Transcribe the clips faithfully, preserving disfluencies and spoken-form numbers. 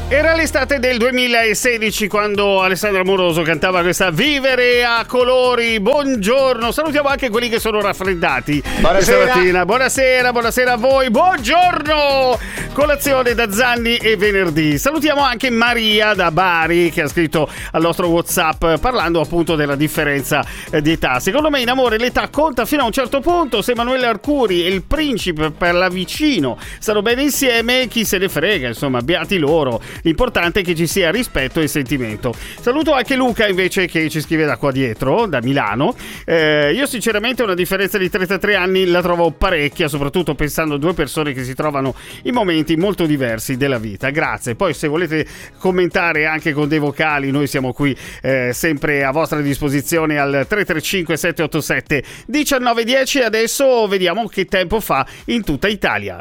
Era l'estate del duemilasedici quando Alessandro Amoroso cantava questa Vivere a colori. Buongiorno, salutiamo anche quelli che sono raffreddati buonasera. Questa mattina. Buonasera, buonasera a voi. Buongiorno. Colazione da Zanni e venerdì. Salutiamo anche Maria da Bari che ha scritto al nostro WhatsApp parlando appunto della differenza di età. Secondo me in amore l'età conta fino a un certo punto. Se Emanuele Arcuri e il principe per la vicino stanno bene insieme, chi se ne frega, insomma, beati loro. L'importante è che ci sia rispetto e sentimento. Saluto anche Luca invece che ci scrive da qua dietro, da Milano. Eh, io sinceramente una differenza di trentatré anni la trovo parecchia, soprattutto pensando a due persone che si trovano in momenti molto diversi della vita. Grazie. Poi se volete commentare anche con dei vocali, noi siamo qui eh, sempre a vostra disposizione al tre tre cinque sette otto sette uno nove uno zero. Adesso vediamo che tempo fa in tutta Italia.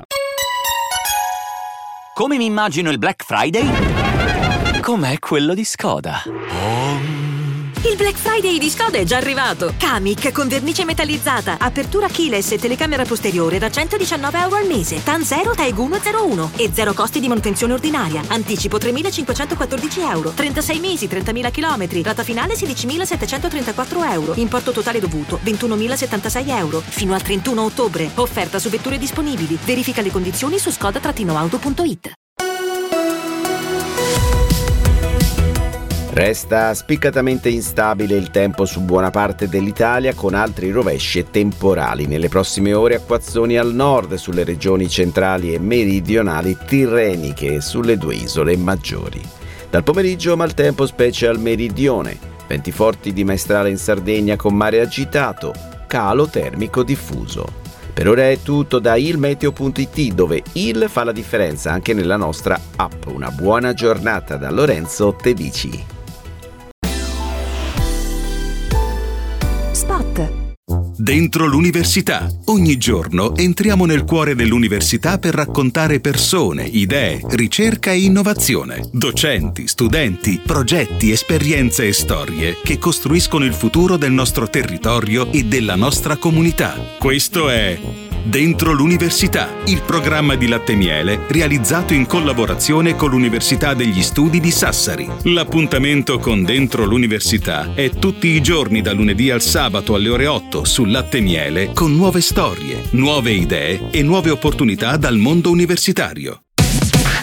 Come mi immagino il Black Friday? Com'è quello di Skoda. Il Black Friday di Skoda è già arrivato. Kamiq con vernice metallizzata, apertura keyless e telecamera posteriore da centodiciannove euro al mese. TAN zero TAEG uno zero uno e zero costi di manutenzione ordinaria. Anticipo tremilacinquecentoquattordici euro. trentasei mesi, trentamila chilometri. Rata finale sedicimilasettecentotrentaquattro euro. Importo totale dovuto ventunomilasettantasei euro. Fino al trentuno ottobre. Offerta su vetture disponibili. Verifica le condizioni su skoda auto punto it. Resta spiccatamente instabile il tempo su buona parte dell'Italia con altri rovesci e temporali. Nelle prossime ore acquazzoni al nord sulle regioni centrali e meridionali tirreniche e sulle due isole maggiori. Dal pomeriggio maltempo specie al meridione, venti forti di maestrale in Sardegna con mare agitato, calo termico diffuso. Per ora è tutto da il meteo punto it, dove il fa la differenza anche nella nostra app. Una buona giornata da Lorenzo Tedici. Spot. Dentro l'università. Ogni giorno entriamo nel cuore dell'università per raccontare persone, idee, ricerca e innovazione. Docenti, studenti, progetti, esperienze e storie che costruiscono il futuro del nostro territorio e della nostra comunità. Questo è Dentro l'università, il programma di Latte Miele realizzato in collaborazione con l'Università degli Studi di Sassari. L'appuntamento con Dentro l'università è tutti i giorni da lunedì al sabato alle ore otto su Latte Miele con nuove storie, nuove idee e nuove opportunità dal mondo universitario.